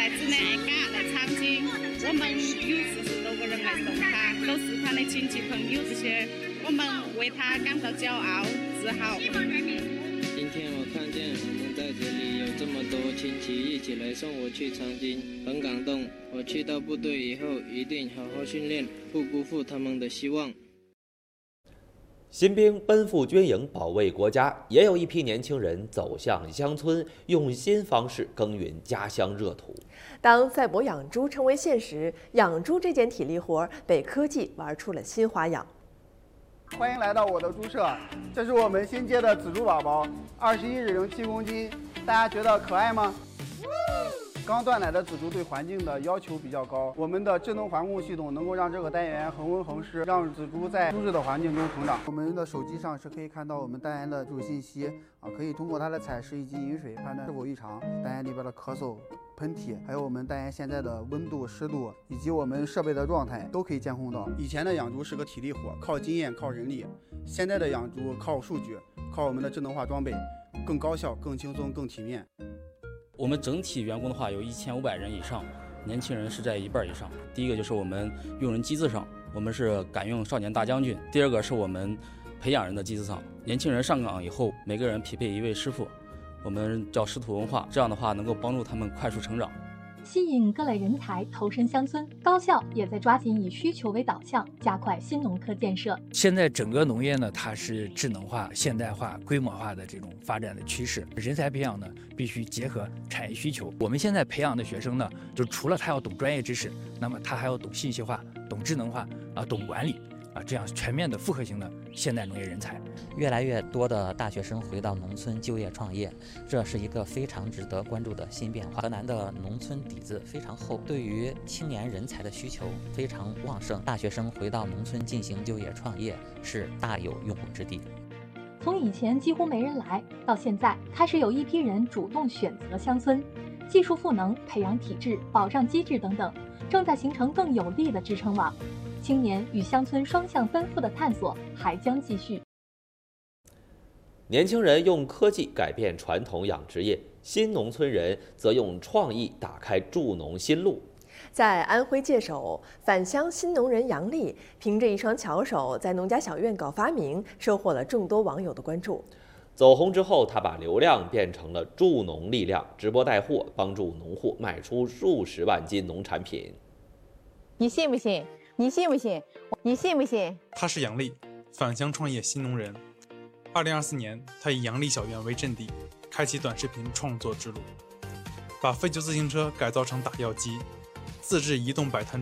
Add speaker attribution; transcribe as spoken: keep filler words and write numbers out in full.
Speaker 1: 来自内嘎来长津，我们有四十多个人来送他，都是他的亲戚朋友这些，我们为他感到骄傲自豪。
Speaker 2: 今天我看见我们在这里有这么多亲戚一起来送我去长津，很感动。我去到部队以后一定好好训练，不辜负他们的希望。
Speaker 3: 新兵奔赴军营保卫国家，也有一批年轻人走向乡村，用新方式耕耘家乡热土。
Speaker 4: 当赛博养猪成为现实，养猪这件体力活被科技玩出了新花样。
Speaker 5: 欢迎来到我的猪舍，这是我们新接的仔猪宝宝，二十一日零七公斤，大家觉得可爱吗？刚断奶的仔猪对环境的要求比较高，我们的智能环控系统能够让这个单元恒温恒湿，让仔猪在舒适的环境中成长。我们的手机上是可以看到我们单元的主信息啊，可以通过它的采食以及饮水判断是否异常，单元里边的咳嗽、喷嚏，还有我们单元现在的温度、湿度以及我们设备的状态都可以监控到。以前的养猪是个体力活，靠经验、靠人力；现在的养猪靠数据，靠我们的智能化装备，更高效、更轻松、更体面。
Speaker 6: 我们整体员工的话有一千五百人以上，年轻人是在一半以上。第一个就是我们用人机制上，我们是敢用少年大将军；第二个是我们培养人的机制上，年轻人上岗以后，每个人匹配一位师傅，我们叫师徒文化，这样的话能够帮助他们快速成长。
Speaker 7: 吸引各类人才投身乡村，高校也在抓紧以需求为导向，加快新农科建设。
Speaker 8: 现在整个农业呢，它是智能化、现代化、规模化的这种发展的趋势。人才培养呢，必须结合产业需求。我们现在培养的学生呢，就除了他要懂专业知识，那么他还要懂信息化、懂智能化啊、懂管理啊，这样全面的复合型的现代农业人才。
Speaker 9: 越来越多的大学生回到农村就业创业，这是一个非常值得关注的新变化。河南的农村底子非常厚，对于青年人才的需求非常旺盛，大学生回到农村进行就业创业是大有用武之地。
Speaker 7: 从以前几乎没人来，到现在开始有一批人主动选择乡村，技术赋能、培养体制、保障机制等等，正在形成更有力的支撑网。青年与乡村双向奔赴的探索还将继续。
Speaker 3: 年轻人用科技改变传统养殖业，新农村人则用创意打开助农新路。
Speaker 4: 在安徽界首，返乡新农人杨丽凭着一双巧手，在农家小院搞发明，收获了众多网友的关注。
Speaker 3: 走红之后，他把流量变成了助农力量，直播带货，帮助农户卖出数十万斤农产品。
Speaker 10: 你信不信？你信不信？你信不信？
Speaker 11: 他是杨丽，返乡创业新农人。二零二四年，他以杨丽小院为阵地，开启短视频创作之路，把废旧自行车改造成打药机，自制移动摆摊。